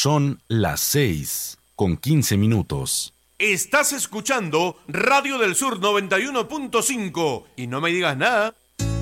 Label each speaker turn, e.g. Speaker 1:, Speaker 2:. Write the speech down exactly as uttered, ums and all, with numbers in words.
Speaker 1: Son las seis con quince minutos.
Speaker 2: Estás escuchando Radio del Sur noventa y uno punto cinco y no me digas nada.